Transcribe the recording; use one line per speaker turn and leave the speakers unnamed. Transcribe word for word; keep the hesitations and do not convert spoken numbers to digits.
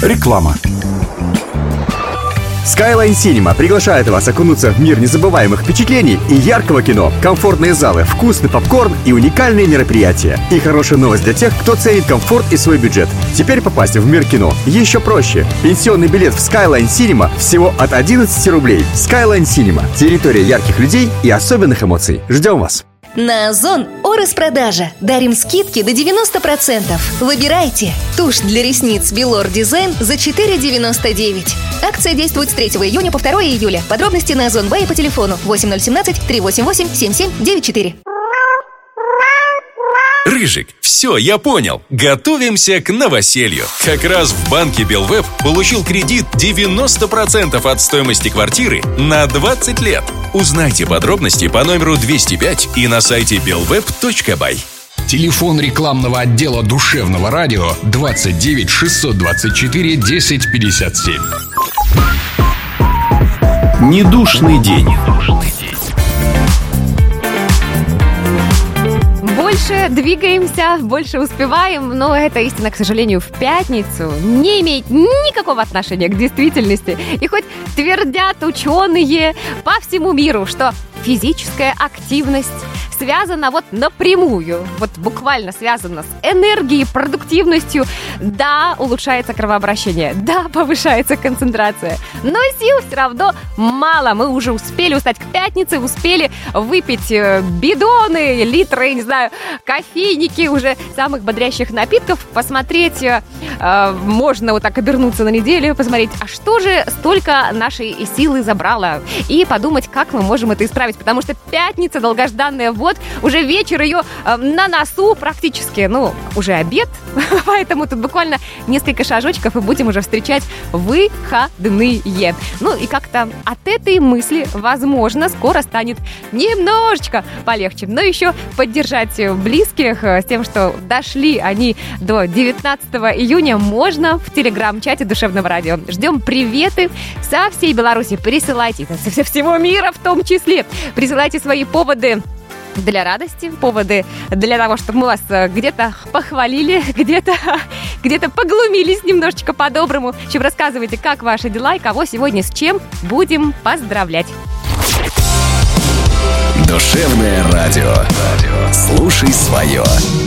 Реклама.
Skyline Cinema приглашает вас окунуться в мир незабываемых впечатлений и яркого кино, комфортные залы, вкусный попкорн и уникальные мероприятия. И хорошая новость для тех, кто ценит комфорт и свой бюджет. Теперь попасть в мир кино еще проще. Пенсионный билет в Skyline Cinema всего от одиннадцати рублей. Skyline Cinema. Территория ярких людей и особенных эмоций. Ждем вас.
На Озон Ороспродажа. Дарим скидки до девяносто процентов. Выбирайте. Тушь для ресниц Белор Дизайн за четыре девяносто девять. Акция действует с третьего июня по второе июля. Подробности на Озон Бай по телефону восемь ноль один семь три восемь восемь семь семь девять четыре.
Рыжик, все, я понял. Готовимся к новоселью. Как раз в банке Белвеб получил кредит девяносто процентов от стоимости квартиры на двадцать лет. Узнайте подробности по номеру двести пять и на сайте белвеб точка бай.
Телефон рекламного отдела душевного радио двадцать девять шестьсот двадцать четыре десять пятьдесят семь. Недушный день.
Больше двигаемся, больше успеваем, но эта истина, к сожалению, в пятницу не имеет никакого отношения к действительности. И хоть твердят ученые по всему миру, что физическая активность связана вот напрямую, вот буквально связана с энергией, продуктивностью. Да, улучшается кровообращение, да, повышается концентрация, но сил все равно мало. Мы уже успели устать к пятнице, успели выпить бидоны, литры, я не знаю, кофейники уже самых бодрящих напитков, посмотреть, э, можно вот так обернуться на неделю, посмотреть, а что же столько нашей силы забрало, и подумать, как мы можем это исправить, потому что пятница долгожданная, вот уже вечер ее э, на носу практически, ну, уже обед, поэтому тут буквально несколько шажочков и будем уже встречать выходные. Ну и как-то от этой мысли, возможно, скоро станет немножечко полегче, но еще поддержать близких с тем, что дошли они до девятнадцатого июня, можно в телеграм-чате Душевного радио. Ждем приветы со всей Беларуси. Присылайте, со всего мира в том числе. Присылайте свои поводы для радости, поводы для того, чтобы мы вас где-то похвалили, где-то, где-то поглумились немножечко по-доброму. В общем, рассказывайте, как ваши дела и кого сегодня с чем будем поздравлять.
Душевное радио. Слушай свое.